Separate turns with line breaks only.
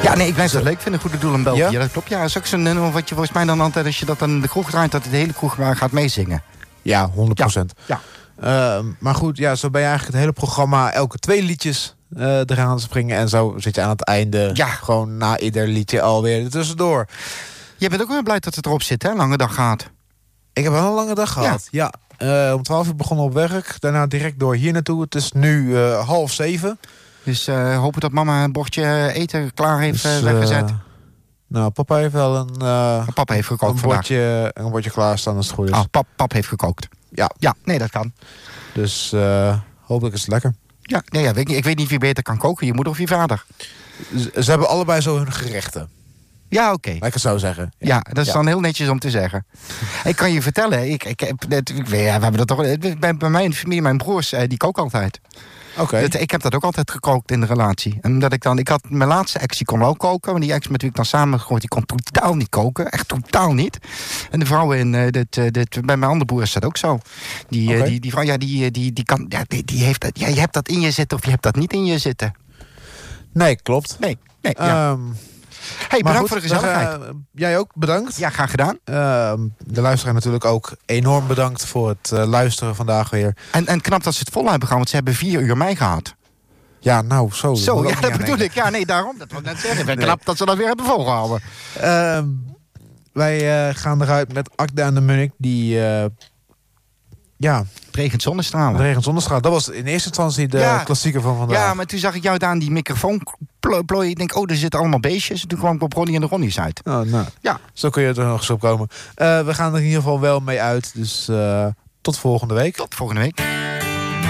Ja, nee, ik blijf dat leuk vinden. Goede doel in België.
Ja?
Ja, dat klopt. Ja, dat is ook zo'n nummer wat je volgens mij dan altijd... als je dat aan de kroeg draait, dat de hele kroeg gaat meezingen.
Ja, 100%.
Ja.
Maar goed, ja, zo ben je eigenlijk het hele programma... elke 2 liedjes eraan springen. En zo zit je aan het einde... gewoon na ieder liedje alweer er tussendoor.
Je bent ook wel blij dat het erop zit, hè? Lange dag gaat.
Ik heb wel een lange dag gehad, ja. Om 12 uur begonnen op werk. Daarna direct door hier naartoe. Het is nu 6:30.
Dus hopen dat mama een bordje eten klaar heeft weggezet.
Nou, papa heeft wel een...
papa heeft gekookt
een bordje klaarstaan als het goed is.
Pap heeft gekookt.
Ja.
Ja, nee, dat kan.
Dus hopelijk is het lekker.
Ja, nee, ja, ik weet niet wie beter kan koken, je moeder of je vader.
Ze hebben allebei zo hun gerechten.
Ja, oké.
Laat ik het zo zeggen.
Ja, dat is dan heel netjes om te zeggen. Ik kan je vertellen, we hebben dat toch bij mij in de familie, mijn broers, die koken altijd.
Oké.
Ik heb dat ook altijd gekookt in de relatie. En dat ik had mijn laatste ex, die kon ook koken. Maar die ex met wie ik dan samen gegooid, die kon totaal niet koken. Echt totaal niet. En de vrouwen bij mijn andere broer is dat ook zo. Die vrouw, ja, die kan, ja, die heeft dat. Ja, je hebt dat in je zitten of je hebt dat niet in je zitten.
Nee, klopt.
Nee. Ja. Hey, bedankt voor de gezelligheid.
Jij ook, bedankt.
Ja, graag gedaan.
De luisteraar natuurlijk ook enorm bedankt voor het luisteren vandaag weer.
En knap dat ze het vol hebben gaan, want ze hebben 4 uur mij gehad.
Ja, nou, zo.
Dat bedoel ik. Ja, nee, daarom. Dat wil ik net zeggen. Knap dat ze dat weer hebben volgehouden.
Wij gaan eruit met Akda en de Munnik, die...
Het regent zonnestralen.
De regent zonnestralen. Dat was in eerste instantie de klassieker van vandaag.
Ja, maar toen zag ik jou daar aan die microfoon plooien. Ik denk, er zitten allemaal beestjes. En toen kwam ik op Ronnie en de Ronnie's uit.
Oh, nou.
Ja.
Zo kun je er nog eens op komen. We gaan er in ieder geval wel mee uit. Dus tot volgende week.
Tot volgende week.